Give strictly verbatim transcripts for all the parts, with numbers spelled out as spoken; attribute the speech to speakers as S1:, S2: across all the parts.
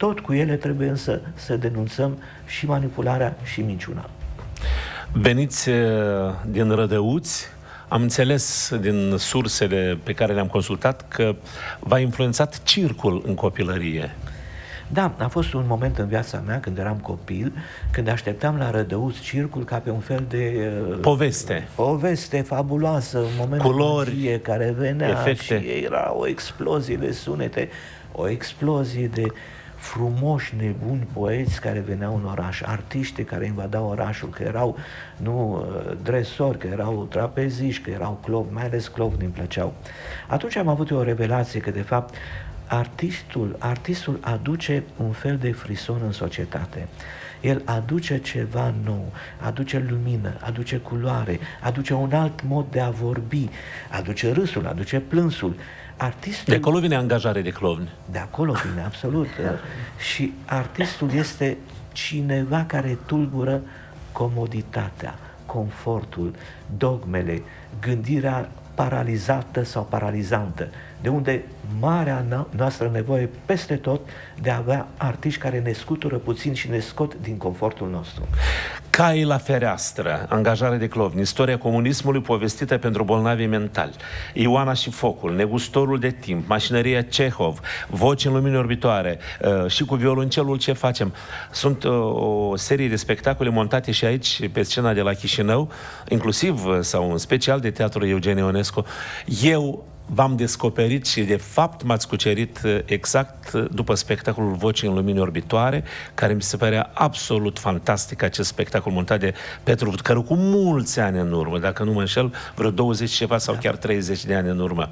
S1: tot cu ele trebuie însă să denunțăm și manipularea și minciuna.
S2: Veniți din Rădăuți. Am înțeles din sursele pe care le-am consultat că v-a influențat circul în copilărie.
S1: Da, a fost un moment în viața mea, când eram copil, când așteptam la Rădăuți circul ca pe un fel de... Uh,
S2: poveste.
S1: Poveste fabuloasă, un moment
S2: culori,
S1: de magie care venea
S2: efecte.
S1: Și era o explozie de sunete, o explozie de frumoși, nebuni poeți care veneau în oraș, artiști care invadau orașul, că erau, nu, dresori, că erau trapeziști, că erau clopi, mai ales clopi îmi plăceau. Atunci am avut o revelație că, de fapt, artistul, artistul aduce un fel de frison în societate. El aduce ceva nou, aduce lumină, aduce culoare, aduce un alt mod de a vorbi, aduce râsul, aduce plânsul. Artistul...
S2: De acolo vine angajare de clovni.
S1: De acolo vine, absolut. Și artistul este cineva care tulbură comoditatea, confortul, dogmele, gândirea paralizată sau paralizantă, de unde marea noastră nevoie peste tot de a avea artiști care ne scutură puțin și ne scot din confortul nostru.
S2: Cai la fereastră, angajare de clovni, istoria comunismului povestită pentru bolnavi mentali, Ioana și focul, negustorul de timp, mașinăria Cehov, voci în lumini orbitoare, uh, și cu violoncelul ce facem. Sunt uh, o serie de spectacole montate și aici pe scena de la Chișinău, inclusiv uh, sau în special de Teatrul Eugen Ionescu. Eu v-am descoperit și de fapt m-ați cucerit exact după spectacolul Voci în lumini orbitoare, care mi se părea absolut fantastic, acest spectacol montat de Petru Vutcăru cu mulți ani în urmă, dacă nu mă înșel, vreo douăzeci ceva sau chiar treizeci de ani în urmă.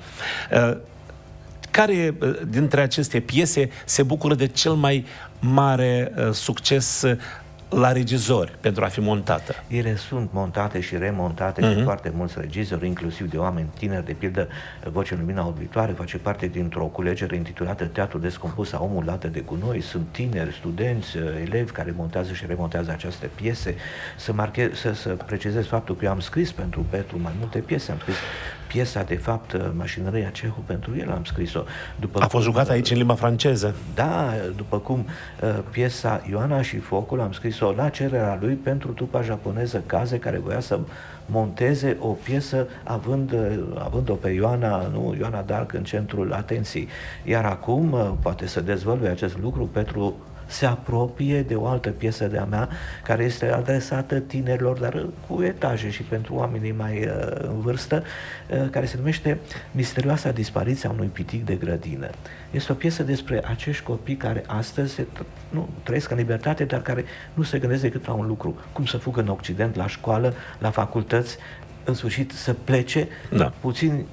S2: Care dintre aceste piese se bucură de cel mai mare succes la regizori pentru a fi montată?
S1: Ele sunt montate și remontate
S2: uh-huh.
S1: de foarte mulți regizori, inclusiv de oameni tineri, de pildă Voce în lumina orbitoare face parte dintr-o culegere intitulată Teatrul descompus a omul lată de gunoi. Sunt tineri, studenți, elevi care montează și remontează aceste piese. Să, marche, să, să precizez faptul că eu am scris pentru Petru mai multe piese. Am scris piesa, de fapt, Mașinăria Cehu, pentru el am scris-o. După
S2: a fost jucată aici în limba franceză.
S1: Da, după cum uh, piesa Ioana și focul am scris-o la cererea lui pentru trupa japoneză Kaze, care voia să monteze o piesă având, uh, având-o pe Ioana, nu, Ioana D'Arc în centrul atenției. Iar acum, uh, poate să dezvăluie acest lucru, Petru se apropie de o altă piesă de-a mea, care este adresată tinerilor, dar cu etaje și pentru oamenii mai uh, în vârstă, uh, care se numește Misterioasa dispariție a unui pitic de grădină. Este o piesă despre acești copii care astăzi se, nu, trăiesc în libertate, dar care nu se gândesc decât la un lucru: cum să fugă în Occident, la școală, la facultăți, în sfârșit să plece,
S2: da.
S1: Puțin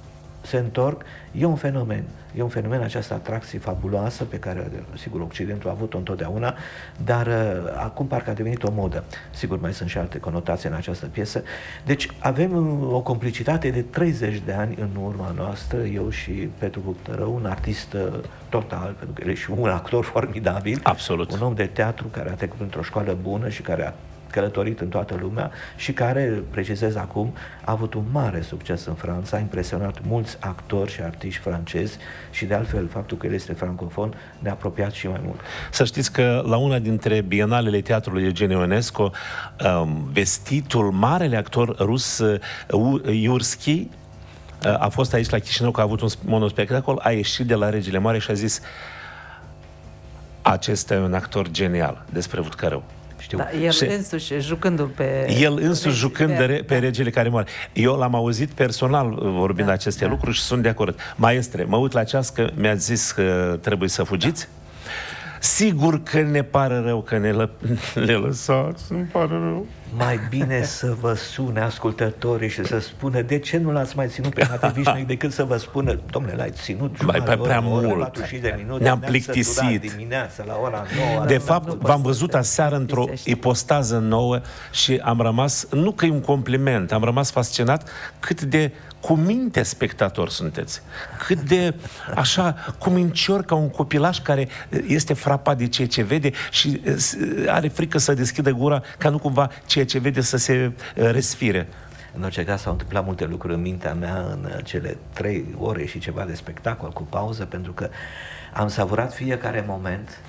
S1: se întorc. E un fenomen. E un fenomen, această atracție fabuloasă pe care, sigur, Occidentul a avut-o întotdeauna, dar uh, acum parcă a devenit o modă. Sigur, mai sunt și alte conotații în această piesă. Deci avem uh, o complicitate de treizeci de ani în urma noastră, eu și Petru Vutcăru, un artist uh, total, pentru că el e și un actor formidabil.
S2: Absolut.
S1: Un om de teatru care a trecut într-o școală bună și care a călătorit în toată lumea și care, precizez acum, a avut un mare succes în Franța, a impresionat mulți actori și artiști francezi și, de altfel, faptul că el este francofon ne-a apropiat și mai mult.
S2: Să știți că la una dintre bienalele Teatrului Eugen Ionescu, um, vestitul marele actor rus uh, Iurski uh, a fost aici la Chișinău, că a avut un monospectacol, a ieșit de la Regele Mare și a zis: acesta e un actor genial, despre Vutcăru.
S3: Știu. Da, el și însuși jucându-l pe...
S2: El însuși jucând pe, pe da. Regele care moare. Eu l-am auzit personal vorbind da, aceste da. lucruri și sunt de acord. Maestre, mă uit la ceas că mi-ați zis că trebuie să fugiți? Da. Sigur că ne pare rău că ne lă... le lăsați, îmi pare rău.
S1: Mai bine să vă sune ascultătorii și să spună de ce nu l-ați mai ținut pe Mate Vișnec, decât să vă spună: dom'le, l-ai ținut
S2: mai pe prea mult. Ne-am plictisit.
S1: Dimineața la ora nouă.
S2: De fapt, v-am văzut aseară într-o ipostază nouă și am rămas, nu că e un compliment, am rămas fascinat cât de cu minte spectator sunteți. Cât de, așa, cumincior, ca un copilaș care este frapat de ceea ce vede și are frică să deschidă gura ca nu cumva ceea ce vede să se resfire.
S1: În orice caz, s-au întâmplat multe lucruri în mintea mea în cele trei ore și ceva de spectacol cu pauză, pentru că am savurat fiecare moment